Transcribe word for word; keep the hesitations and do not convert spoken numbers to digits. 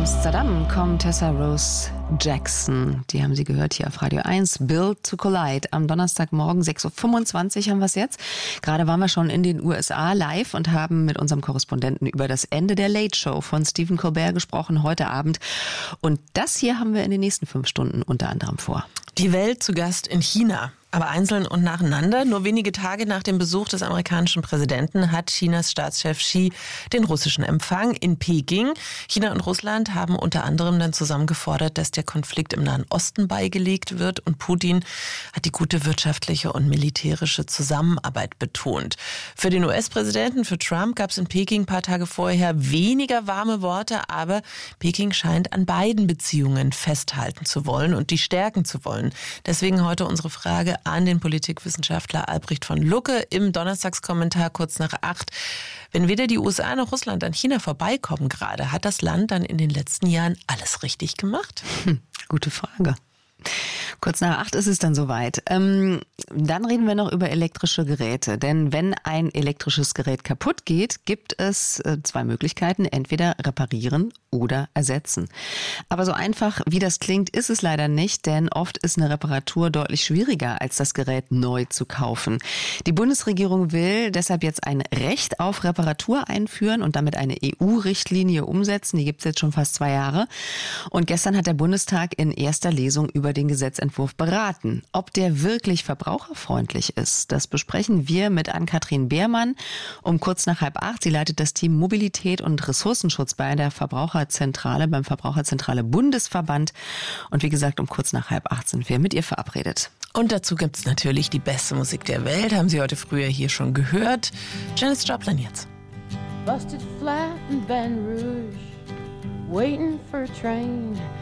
Amsterdam kommt Tessa Rose Jackson. Die haben Sie gehört hier auf Radio eins. Built to Collide. Am Donnerstagmorgen sechs Uhr fünfundzwanzig haben wir es jetzt. Gerade waren wir schon in den U S A live und haben mit unserem Korrespondenten über das Ende der Late Show von Stephen Colbert gesprochen heute Abend. Und das hier haben wir in den nächsten fünf Stunden unter anderem vor. Die Welt zu Gast in China. Aber einzeln und nacheinander. Nur wenige Tage nach dem Besuch des amerikanischen Präsidenten hat Chinas Staatschef Xi den russischen Empfang in Peking. China und Russland haben unter anderem dann zusammen gefordert, dass der Konflikt im Nahen Osten beigelegt wird. Und Putin hat die gute wirtschaftliche und militärische Zusammenarbeit betont. Für den U S-Präsidenten, für Trump, gab es in Peking ein paar Tage vorher weniger warme Worte. Aber Peking scheint an beiden Beziehungen festhalten zu wollen und die stärken zu wollen. Deswegen heute unsere Frage an den Politikwissenschaftler Albrecht von Lucke im Donnerstagskommentar kurz nach acht. Wenn weder die U S A noch Russland an China vorbeikommen gerade, hat das Land dann in den letzten Jahren alles richtig gemacht? Hm, gute Frage. Kurz nach acht ist es dann soweit. Ähm, dann reden wir noch über elektrische Geräte. Denn wenn ein elektrisches Gerät kaputt geht, gibt es äh, zwei Möglichkeiten. Entweder reparieren oder ersetzen. Aber so einfach, wie das klingt, ist es leider nicht. Denn oft ist eine Reparatur deutlich schwieriger, als das Gerät neu zu kaufen. Die Bundesregierung will deshalb jetzt ein Recht auf Reparatur einführen und damit eine E U-Richtlinie umsetzen. Die gibt es jetzt schon fast zwei Jahre. Und gestern hat der Bundestag in erster Lesung über den Gesetzentwurf beraten. Ob der wirklich verbraucherfreundlich ist, das besprechen wir mit Ann-Kathrin Beermann um kurz nach halb acht. Sie leitet das Team Mobilität und Ressourcenschutz bei der Verbraucherzentrale, beim Verbraucherzentrale Bundesverband. Und wie gesagt, um kurz nach halb acht sind wir mit ihr verabredet. Und dazu gibt es natürlich die beste Musik der Welt. Haben Sie heute früher hier schon gehört. Janis Joplin jetzt. Busted flat in Baton Rouge, waiting for a train.